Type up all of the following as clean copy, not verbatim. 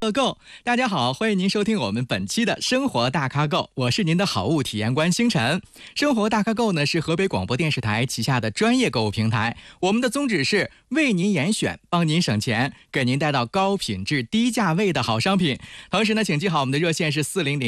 个够。大家好，欢迎您收听我们本期的生活大咖够，我是您的好物体验官星辰。生活大咖够呢是河北广播电视台旗下的专业购物平台，我们的宗旨是为您严选，帮您省钱，给您带到高品质低价位的好商品。同时呢，请记好我们的热线是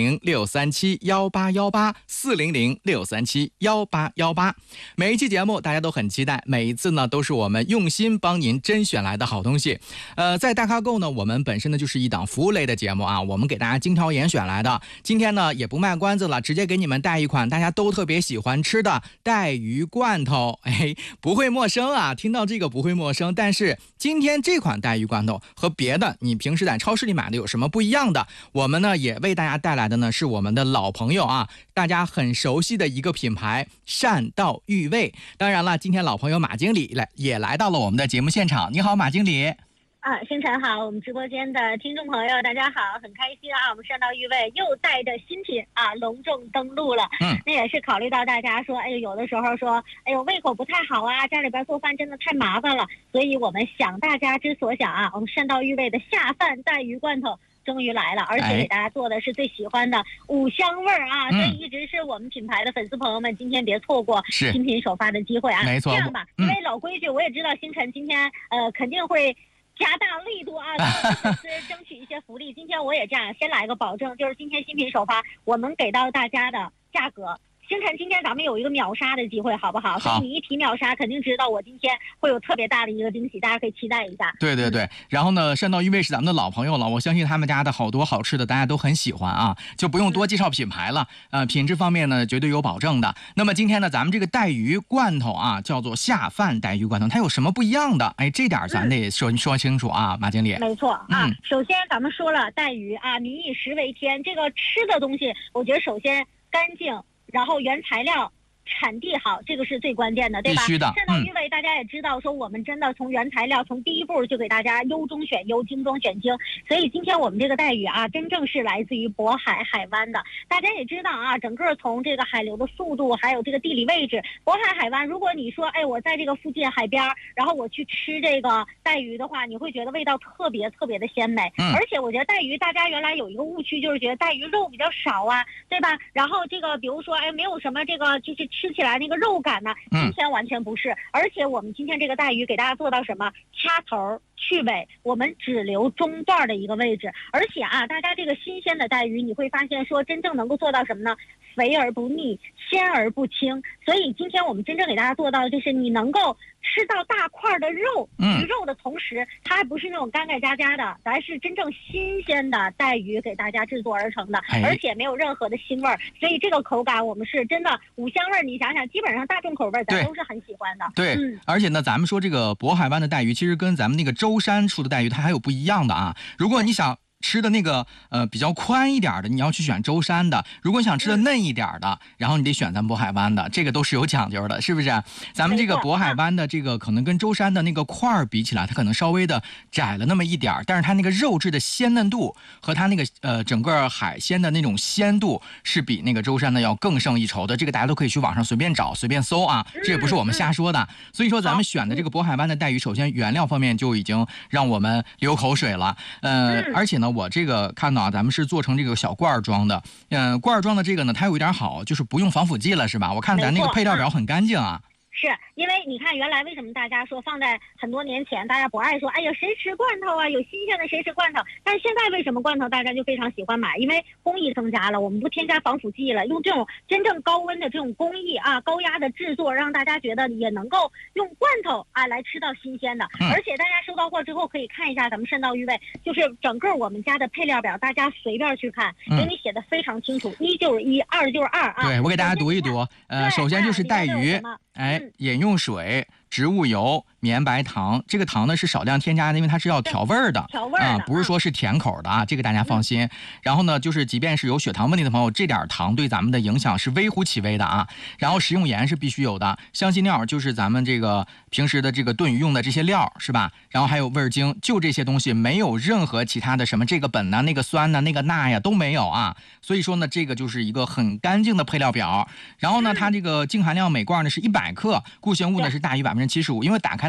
400-637-188，400-637-188。每一期节目大家都很期待，每一次呢都是我们用心帮您甄选来的好东西。在大咖购呢，我们本身呢就是一档服务类的节目啊，我们给大家精挑严选来的。今天呢也不卖关子了，直接给你们带一款大家都特别喜欢吃的带鱼罐头。不会陌生啊，听到这个不会陌生。但是今天这款带鱼罐头和别的你平时在超市里买的有什么不一样的？我们呢也为大家带来的呢是我们的老朋友啊，大家很熟悉的一个品牌善道玉味。当然了，今天老朋友马经理也来到了我们的节目现场。你好，马经理。 星辰好，我们直播间的听众朋友大家好，很开心啊，我们善道玉味又带着新品啊隆重登陆了。那也是考虑到大家说，有的时候说，胃口不太好啊，家里边做饭真的太麻烦了，所以我们想大家之所想啊，我们善道玉味的下饭带鱼罐头终于来了，而且给大家做的是最喜欢的五香味啊，所以一直是我们品牌的粉丝朋友们，今天别错过新品首发的机会啊。 没错， 这样吧，因为老规矩，我也知道星辰今天肯定会加大力度啊，给粉丝争取一些福利。今天我也这样，先来个保证，就是今天新品首发，我们给到大家的价格。星辰，今天咱们有一个秒杀的机会，好不好？所以你一提秒杀，肯定知道我今天会有特别大的一个惊喜，大家可以期待一下。 对对对，然后呢，善道玉味是咱们的老朋友了，我相信他们家的好多好吃的大家都很喜欢啊，就不用多介绍品牌了。品质方面呢，绝对有保证的。那么今天呢，咱们这个带鱼罐头啊，叫做下饭带鱼罐头，它有什么不一样的？这点咱得说清楚啊，马经理。 没错啊，首先咱们说了带鱼啊，民以食为天，这个吃的东西，我觉得首先干净。然后原材料产地好，这个是最关键的，对吧？ 必须的。 善道玉味大家也知道，说我们真的从原材料从第一步就给大家优中选优，精中选精。所以今天我们这个带鱼啊，真正是来自于渤海海湾的。大家也知道啊，整个从这个海流的速度，还有这个地理位置，渤海海湾，如果你说我在这个附近海边，然后我去吃这个带鱼的话，你会觉得味道特别特别的鲜美。而且我觉得带鱼，大家原来有一个误区，就是觉得带鱼肉比较少啊，对吧？然后这个比如说没有什么这个就是吃起来那个肉感呢，今天完全不是。而且我们今天这个带鱼给大家做到什么？掐头去尾，我们只留中段的一个位置。而且啊，大家这个新鲜的带鱼，你会发现说真正能够做到什么呢？肥而不腻，鲜而不清。所以今天我们真正给大家做到的就是你能够吃到大块的肉，鱼肉的同时，它还不是那种干干渣的，咱是真正新鲜的带鱼给大家制作而成的，而且没有任何的腥味儿，所以这个口感我们是真的五香味儿。你想想，基本上大众口味咱都是很喜欢的。 对，而且呢，咱们说这个渤海湾的带鱼，其实跟咱们那个舟山出的带鱼它还有不一样的啊。如果你想吃的那个比较宽一点的，你要去选舟山的；如果你想吃的嫩一点的，然后你得选咱渤海湾的，这个都是有讲究的，是不是？咱们这个渤海湾的这个可能跟舟山的那个块儿比起来，它可能稍微的窄了那么一点，但是它那个肉质的鲜嫩度和它那个整个海鲜的那种鲜度是比那个舟山的要更胜一筹的。这个大家都可以去网上随便找随便搜啊，这也不是我们瞎说的。所以说咱们选的这个渤海湾的带鱼，首先原料方面就已经让我们流口水了。而且呢，我这个看到啊，咱们是做成这个小罐装的，罐装的这个呢，它有一点好，就是不用防腐剂了，是吧？我看咱那个配料表很干净啊。 是因为你看，原来为什么大家说放在很多年前，大家不爱说，哎呀，谁吃罐头啊？有新鲜的谁吃罐头？但是现在为什么罐头大家就非常喜欢买？因为工艺增加了，我们不添加防腐剂了，用这种真正高温的这种工艺啊，高压的制作，让大家觉得也能够用罐头啊来吃到新鲜的。而且大家收到货之后可以看一下咱们善道玉味，就是整个我们家的配料表，大家随便去看，给你写的非常清楚，一就是一，二就是二啊。 对，我给大家读一读。首先就是带鱼，饮用水、植物油、绵白糖，这个糖呢是少量添加的，因为它是要调味儿的，不是说是甜口的啊，这个大家放心。然后呢，就是即便是有血糖问题的朋友，这点糖对咱们的影响是微乎其微的啊。然后食用盐是必须有的，香辛料就是咱们这个平时的这个炖鱼用的这些料，是吧？然后还有味儿精，就这些东西，没有任何其他的什么这个苯呐、那个酸呐、那个钠呀都没有啊。所以说呢，这个就是一个很干净的配料表。然后呢，它这个净含量每罐呢是100克，固形物呢是大于75%，因为打开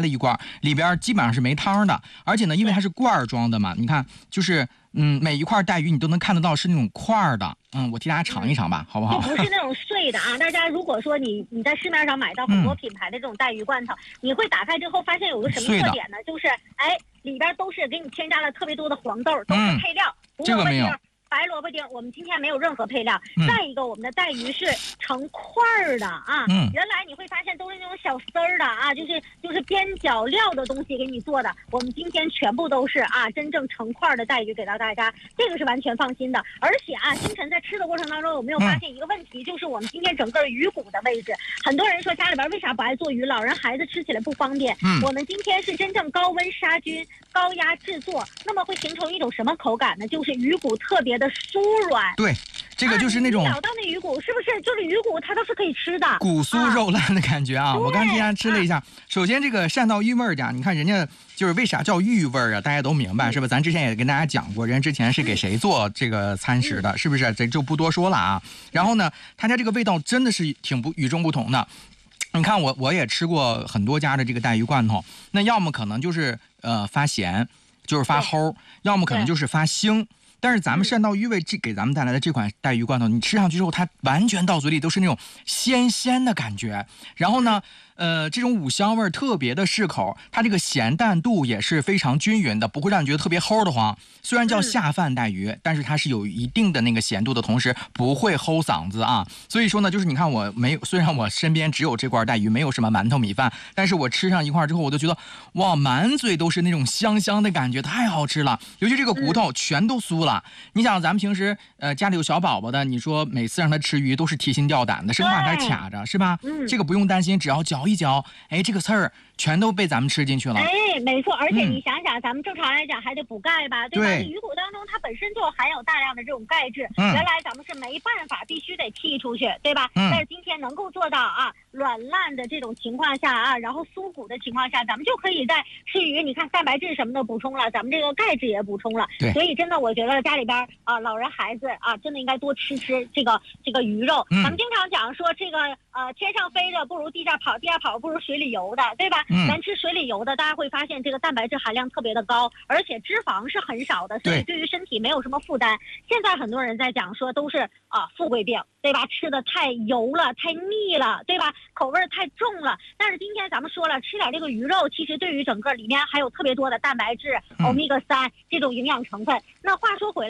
开了一罐，里边基本上是没汤的，而且呢，因为它是罐装的嘛，你看就是每一块带鱼你都能看得到是那种块的。我替大家尝一尝吧，好不好？ 就不是那种碎的啊！大家如果说你在市面上买到很多品牌的这种带鱼罐头，你会打开之后发现有个什么特点呢？就是里边都是给你添加了特别多的黄豆，都是配料， 这个没有。 白萝卜丁，我们今天没有任何配料。再一个，我们的带鱼是成块儿的啊。原来你会发现都是那种小丝儿的啊，就是边角料的东西给你做的。我们今天全部都是真正成块的带鱼给到大家，这个是完全放心的。而且星晨在吃的过程当中有没有发现一个问题，就是我们今天整个鱼骨的位置，很多人说家里边为啥不爱做鱼，老人孩子吃起来不方便。我们今天是真正高温杀菌、高压制作，那么会形成一种什么口感呢？就是鱼骨特别的酥软。 对，这个就是那种咬到那鱼骨，是不是就是鱼骨它都是可以吃的， 骨酥肉烂的感觉啊！我刚今天吃了一下，首先这个汕道鱼味儿你看人家就是为啥叫鱼味儿啊？大家都明白是吧？咱之前也跟大家讲过，人家之前是给谁做这个餐食的，是不是？这就不多说了啊。然后呢，他家这个味道真的是挺与众不同的。你看我也吃过很多家的这个带鱼罐头，那要么可能就是发咸，就是发齁，要么可能就是发腥。但是咱们汕道鱼味给咱们带来的这款带鱼罐头，你吃上去之后，它完全到嘴里都是那种鲜鲜的感觉。然后呢，这种五香味特别的适口，它这个咸淡度也是非常均匀的，不会让你觉得特别齁的慌。虽然叫下饭带鱼，但是它是有一定的那个咸度的同时，不会齁嗓子啊。所以说呢，就是你看虽然我身边只有这罐带鱼，没有什么馒头米饭，但是我吃上一块之后，我就觉得哇，满嘴都是那种香香的感觉，太好吃了。尤其这个骨头全都酥了。你想咱们平时家里有小宝宝的，你说每次让他吃鱼都是提心吊胆的，生怕他卡着是吧？这个不用担心，只要嚼一嚼，这个刺儿全都被咱们吃进去了。 没错，而且你想想，咱们正常来讲还得补钙吧，对吧？鱼骨当中它本身就含有大量的这种钙质，原来咱们是没办法，必须得剔出去，对吧？但是今天能够做到软烂的这种情况下然后酥骨的情况下，咱们就可以在吃鱼，你看蛋白质什么的补充了，咱们这个钙质也补充了。所以真的我觉得家里边老人孩子真的应该多吃这个鱼肉。咱们经常讲说这个天上飞的不如地下跑，地下跑不如水里游的，对吧？咱吃水里游的，大家会发现这个蛋白质含量特别的高，而且脂肪是很少的，所以对于身体没有什么负担。现在很多人在讲说都是富贵病，对吧？吃的太油了，太腻了，对吧？口味太重了。但是今天咱们说了，吃点这个鱼肉，其实对于整个里面还有特别多的蛋白质、欧米伽3这种营养成分。那话说回来。